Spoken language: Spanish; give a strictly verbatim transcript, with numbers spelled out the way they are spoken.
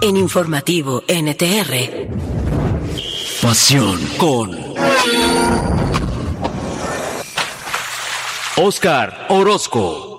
en Informativo N T R. Pasión con Oscar Orozco.